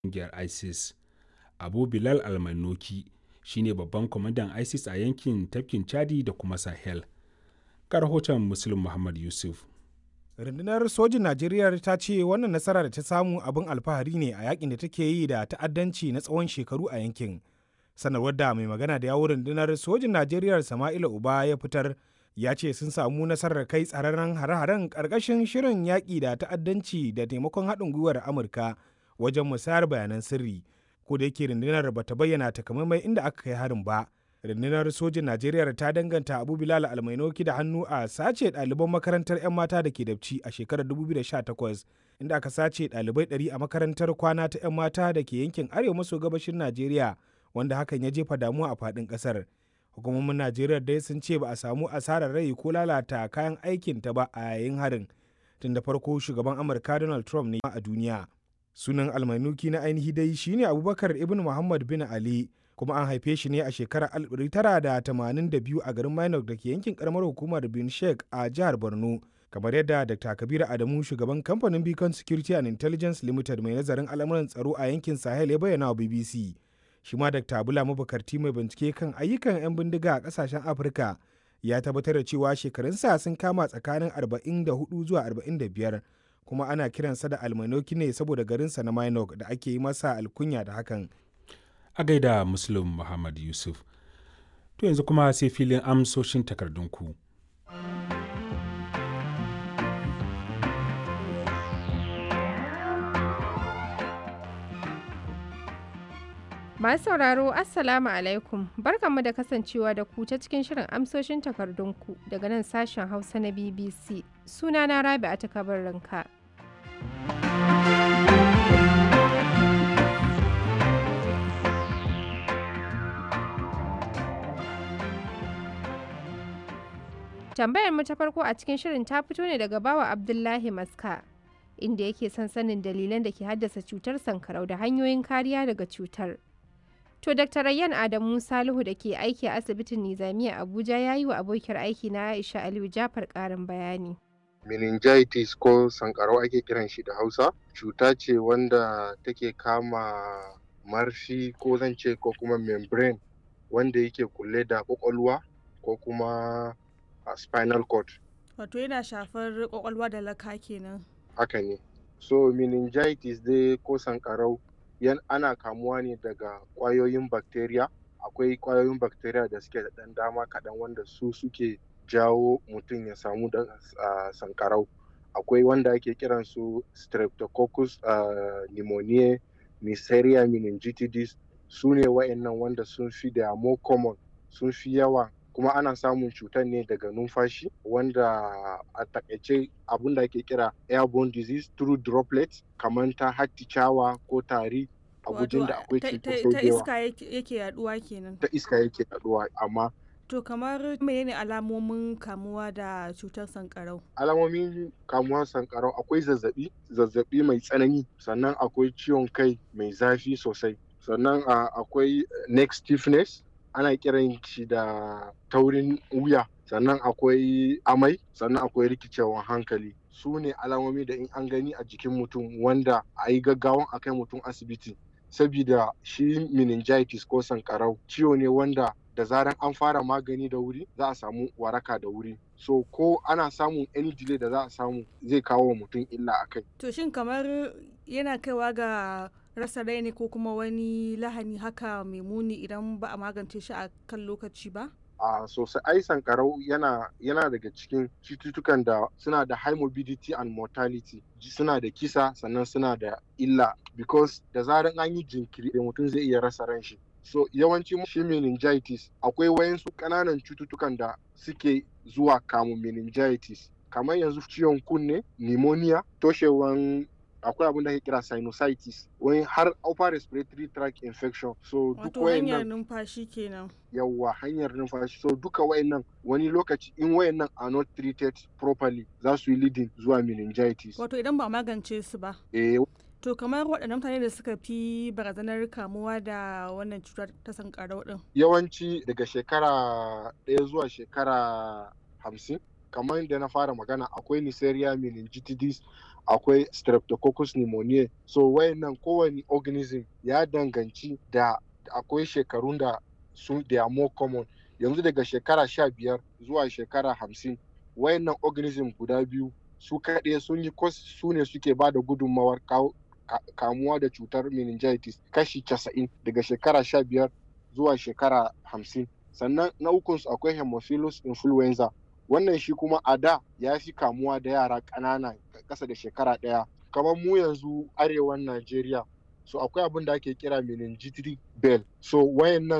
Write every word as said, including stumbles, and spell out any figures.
ƙungiyar isis. Abu Bilal al-Malnoki shine babban kwamandan isis a yankin tafkin chadi da kuma sahel. Ga rahoton Muslim Muhammad Yusuf. Rundunar sojin Najeriya ta ce wannan nasara da ta samu abin alfahari ne a yakin da take yi da ta'addanci na tsawon shekaru a yankin. Sanarwar da mai magana da yawun rundunar sojin Najeriya Sama'ila Uba ya fitar ya ce sun samu nasarar kai tsararren hare-haren ƙarƙashin shirin yaƙi da ta'addanci da taimakon haɗin gwiwar Amurka wajen musayar bayanan sirri. Ko da yake rundunar ba ta bayyana takamaimai inda aka kai harin ba. Rundunar sojin Najeriya ta danganta Abu Bilal Almainoki da hannu a sace ɗaliban makarantar 'yan mata da ke Dabci a shekarar dubu biyu da sha takwas, inda aka sace ɗalibai ɗari a makarantar kwana ta 'yan mata da ke yankin arewa maso gabashin Najeriya, wanda hakan ya jefa damuwa a faɗin ƙasar. Hukumomin Najeriya dai sun ce ba a samu asarar rai ko lalata kayan aikin ta ba a yayin harin. Tun da farko shugaban Amurka Donald Trump ne a duniya. Sunan Almainuki na ainihi dai shine Abubakar Ibn Muhammad bin Ali, kuma an haife shi ne a shekarar alif ɗari tara da tamanin da biyu a garin Minok da ke yankin karamar hukumar Bin Sheikh a jihar Borno, kamar yadda Dr. Kabiru Adamu shugaban kamfanin Beacon Security and Intelligence Limited mai nazarin al'amuran tsaro a yankin Sahel ya bayyana wa B B C. Shi ma Dr. Bula Mabukarti mai bincike kan ayyukan 'yan bindiga a kasashen Afirka ya tabbatar da cewa shekarunsa sun kama tsakanin arba'in da hudu zuwa arba'in da biyar, kuma ana kiransa da Almainoki ne saboda garinsa na Minok da ake yi masa alkunya da hakan. A gaida Muslim Muhammad Yusuf. To yanzu kuma sai filin amsoshin takardunku. Masu sauraro Assalamu alaikum, barkanmu da kasancewa da ku ta cikin shirin amsoshin takardunku daga nan sashen Hausa na B B C. Sunana Rabi'a ta kabarinka. Tambayar mu ta farko a cikin shirin ta fito ne daga bawa Abdullahi Maska, inda yake son sanin dalilan da ke haddasa cutar sankarau da hanyoyin kariya daga cutar. To Dakta Rayyan Adamu Salihu da ke aiki a asibitin Nizamiya Abuja ya yi wa abokiyar aiki na Aisha Aliyu Jafar ƙarin bayani. Meningitis ko sankarau ake kiran shi da Hausa, cuta ce wanda take kama marfi ko zan ce ko kuma membrane wanda yake kulle da kwakwalwa ko kuma a spinal cord. Wato yana shafar kwakwalwa da laka kenan. Haka ne. So meningitis dai ko sankarau yan ana kamuwa ne daga ƙwayoyin bacteria. Akwai ƙwayoyin bacteria da suke da ɗan dama kaɗan wanda su suke jawo mutum ya samu da uh, sankarau. Akwai wanda ake kiran su streptococcus uh, pneumoniae, Neisseria meningitidis. Su ne wa'annan wanda sun fi da more common, sun fi yawa, kuma ana samun cutar ne daga numfashi, wanda a takaice abin da ake kira airborne disease through droplets, kamar ta hatticawa ko tari a gujin da akwai cutar ta iska yake yaduwa kenan. Ta iska yake yaduwa, amma to kamar menene alamomin kamuwa da cutar sankarau? Alamomin kamuwa sankarau akwai zazzabi, zazzabi mai tsanani, sannan akwai ciwon kai mai zafi sosai, sannan akwai neck stiffness, ana kiran shi da taurin wuya, sannan akwai amai, sannan akwai rikicewan hankali. Su ne alamomi da in an gani a jikin mutum wanda a yi gaggawan a kai mutum asibiti, sabida shi meningitis ko sankarau ciwo ne wanda da zaran an fara magani da wuri za a samu waraka da wuri. So ko ana samun any delay da za a samu zai kawo wa mutum illa a kai. To shin kamar yana kaiwa ga rasa rai ne ko kuma wani lahani haka mai muni idan ba a magance shi a kan lokaci ba? A sosai, ai sankarau yana yana daga cikin cututtukan da suna da high morbidity and mortality, suna da kisa sannan suna da illa, because da zaran an yi jinkiri mutum zai iya rasa ran shi. So yawanci shi meningitis akwai wayansu ƙananan cututtukan da suke zuwa kamun meningitis, kamar yanzu ciwon kunne, pneumonia, toshewan, akwai abin da ake kira sinusitis, wani har upper respiratory tract infection. So duk wayannan hanyar numfashi kenan. Yawwa, hanyar numfashi. So duka wayannan wani lokaci in wayannan are not treated properly za su yi leading zuwa meningitis. Wato idan ba magance su ba. Eh. To kamar waɗannan mutane da suka fi barazanar kamuwa da wannan cutar ta sankarau ɗin? Yawanci daga shekara ɗaya zuwa shekara hamsin kamar da na fara magana akwai Neisseria meningitidis, akwai Streptococcus pneumoniae. So wayannan kowane organism ya danganci da akwai shekarun da su they are more common. Yanzu daga shekara sha biyar zuwa shekara hamsin wayannan organism guda biyu su kaɗai sun yi su ne suke ba da gudunmawar kamuwa da cutar meningitis kashi casa'in daga shekara sha biyar zuwa shekara hamsin. Sannan na ukunsu akwai Haemophilus influenza. Wannan shi kuma a da ya fi kamuwa da yara ƙanana ƙasa da shekara ɗaya. Kamar mu yanzu arewan Najeriya, so akwai abin da ake kira meningitis bell. So wayannan